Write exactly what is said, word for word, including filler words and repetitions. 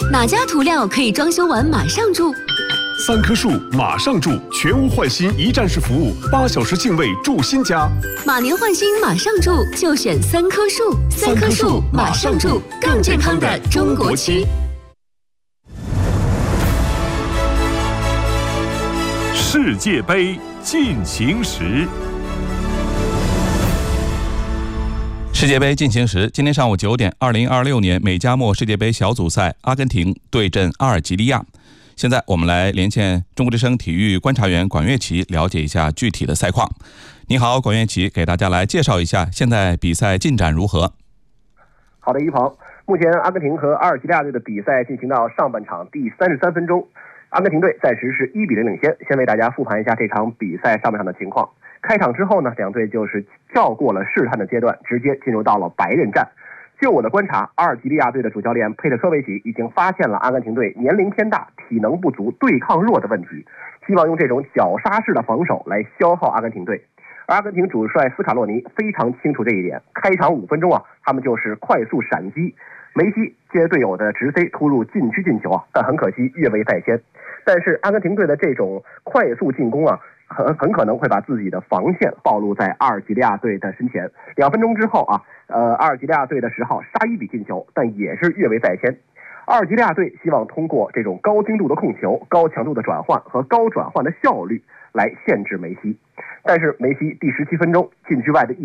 哪家涂料可以装修完马上住？ 三棵树马上住，全屋换新一站式服务，八小时净位住新家。 马年换新马上住，就选三棵树。三棵树马上住，更健康的中国区。 世界杯进行时。 世界杯进行时，今天上午九点，二零二六年美加墨世界杯小组赛，阿根廷对阵阿尔及利亚。现在我们来连线中国之声体育观察员管乐琪，了解一下具体的赛况。你好，管乐琪，给大家来介绍一下现在比赛进展如何？ 好的，一鹏，目前阿根廷和阿尔及利亚队的比赛进行到上半场第三十三分钟，阿根廷队暂时是一比零领先。先为大家复盘一下这场比赛上半场的情况。开场之后呢，两队就是跳过了试探的阶段，直接进入到了白刃战。就我的观察，阿尔及利亚队的主教练佩特科维奇已经发现了阿根廷队年龄偏大、体能不足、对抗弱的问题，希望用这种绞杀式的防守来消耗阿根廷队。而阿根廷主帅斯卡洛尼非常清楚这一点，开场五分钟啊，他们就是快速闪击，梅西接队友的直塞突入禁区进球啊，但很可惜越位在先。但是阿根廷队的这种快速进攻啊，很很可能会把自己的防线暴露在阿尔及利亚队的身前。两分钟之后啊，呃，阿尔及利亚队的十号沙伊比进球，但也是越位在先。阿尔及利亚队希望通过这种高精度的控球、高强度的转换和高转换的效率来限制梅西，但是梅西第十七分钟禁区外的一